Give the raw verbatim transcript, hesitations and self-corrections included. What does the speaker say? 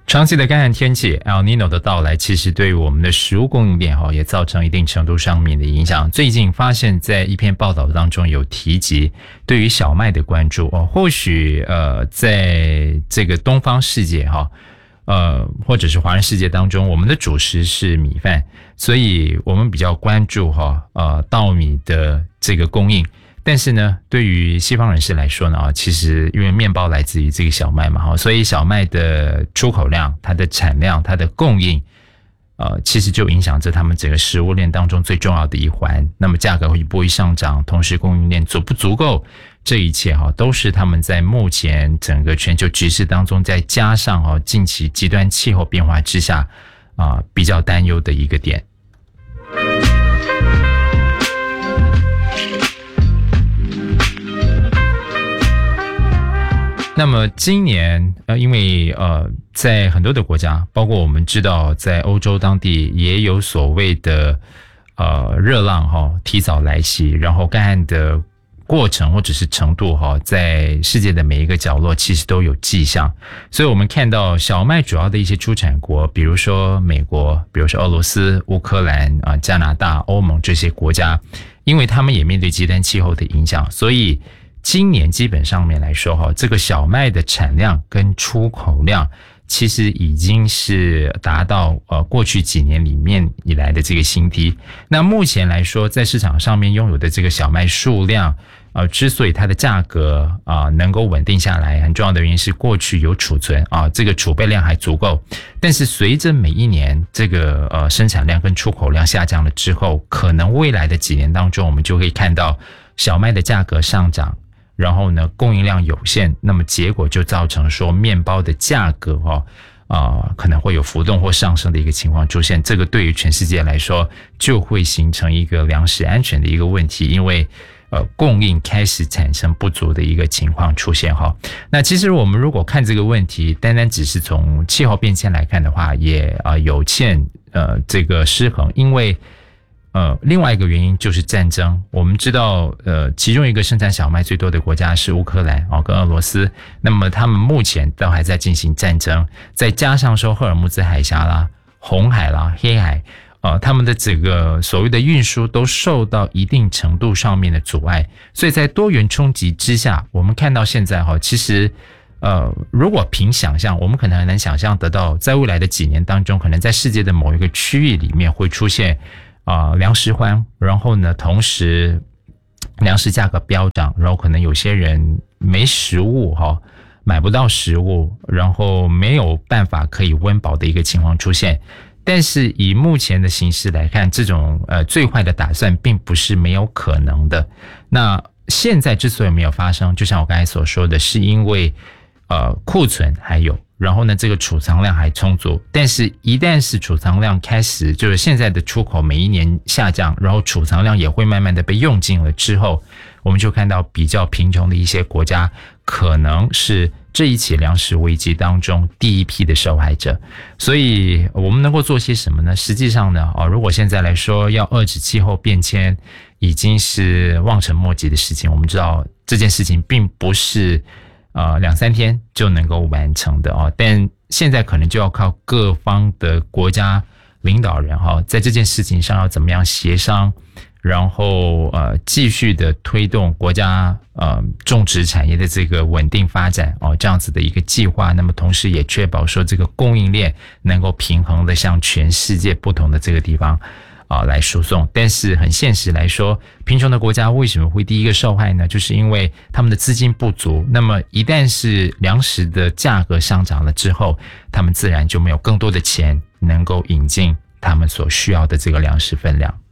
长期的干旱天气 El Nino 的到来，其实对于我们的食物供应链也造成一定程度上面的影响。最近发现在一篇报道当中有提及对于小麦的关注哦，或许呃在这个东方世界哈，呃或者是华人世界当中，我们的主食是米饭，所以我们比较关注哈呃稻米的这个供应。但是呢，对于西方人士来说呢，其实因为面包来自于这个小麦嘛，所以小麦的出口量、它的产量、它的供应，呃，其实就影响着他们整个食物链当中最重要的一环。那么价格会一波一上涨，同时供应链足不足够，这一切哈都是他们在目前整个全球局势当中，再加上哈近期极端气候变化之下啊、呃、比较担忧的一个点。那么今年呃，因为呃，在很多的国家，包括我们知道在欧洲当地也有所谓的呃热浪哈、哦、提早来袭，然后干旱的过程或者是程度哈、哦，在世界的每一个角落其实都有迹象，所以我们看到小麦主要的一些出产国，比如说美国，比如说俄罗斯、乌克兰啊、加拿大、欧盟这些国家，因为他们也面对极端气候的影响，所以今年基本上面来说哈，这个小麦的产量跟出口量其实已经是达到呃过去几年里面以来的这个新低。那目前来说，在市场上面拥有的这个小麦数量，呃，之所以它的价格啊、呃、能够稳定下来，很重要的原因是过去有储存啊、呃，这个储备量还足够。但是随着每一年这个呃生产量跟出口量下降了之后，可能未来的几年当中，我们就会看到小麦的价格上涨。然后呢，供应量有限，那么结果就造成说面包的价格哦，啊、呃，可能会有浮动或上升的一个情况出现。这个对于全世界来说，就会形成一个粮食安全的一个问题，因为呃供应开始产生不足的一个情况出现哈。那其实我们如果看这个问题，单单只是从气候变迁来看的话，也啊、呃、有欠呃这个失衡，因为。呃，另外一个原因就是战争。我们知道，呃，其中一个生产小麦最多的国家是乌克兰哦，跟俄罗斯。那么他们目前都还在进行战争，再加上说赫尔木兹海峡啦、红海啦、黑海，呃，他们的这个所谓的运输都受到一定程度上面的阻碍。所以在多元冲击之下，我们看到现在哈，其实。呃，如果凭想象，我们可能很难想象得到，在未来的几年当中，可能在世界的某一个区域里面会出现啊、呃、粮食荒，然后呢，同时粮食价格飙涨，然后可能有些人没食物哈、哦，买不到食物，然后没有办法可以温饱的一个情况出现。但是以目前的形势来看，这种呃最坏的打算并不是没有可能的。那现在之所以没有发生，就像我刚才所说的，是因为呃，库存还有，然后呢，这个储藏量还充足。但是，一旦是储藏量开始，就是现在的出口每一年下降，然后储藏量也会慢慢的被用尽了之后，我们就看到比较贫穷的一些国家，可能是这一起粮食危机当中第一批的受害者。所以，我们能够做些什么呢？实际上呢，哦，如果现在来说要遏制气候变迁，已经是望尘莫及的事情。我们知道这件事情并不是。呃，两三天就能够完成的哦，但现在可能就要靠各方的国家领导人哈、哦，在这件事情上要怎么样协商，然后呃继续的推动国家呃种植产业的这个稳定发展哦，这样子的一个计划。那么同时也确保说这个供应链能够平衡的向全世界不同的这个地方。啊，来输送，但是很现实来说，贫穷的国家为什么会第一个受害呢？就是因为他们的资金不足。那么一旦是粮食的价格上涨了之后，他们自然就没有更多的钱能够引进他们所需要的这个粮食分量。